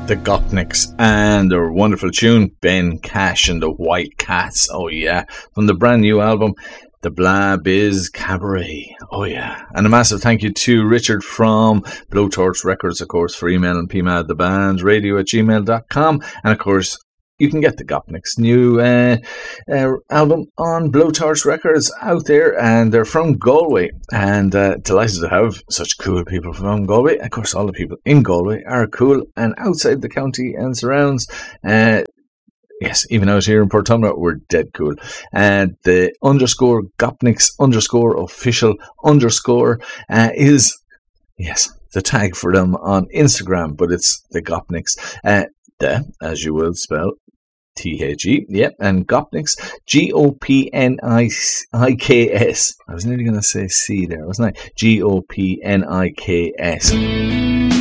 The Gopniks and their wonderful tune, Ben Cash and the White Cats. Oh yeah, from the brand new album, The Blah Biz Cabaret. Oh yeah. And a massive thank you to Richard from Blowtorch Records, of course, for emailing pmadthebandradio@gmail.com. And of course, you can get the Gopniks' new album on Blowtorch Records out there, and they're from Galway. And delighted to have such cool people from Galway. Of course, all the people in Galway are cool, and outside the county and surrounds, yes, even out here in Portumna, we're dead cool. And the underscore Gopniks underscore official underscore is, yes, the tag for them on Instagram, but it's the Gopniks. As you will spell, T-H-E, yep, and Gopniks, G-O-P-N-I-K-S. I was nearly going to say C there, wasn't I? G-O-P-N-I-K-S.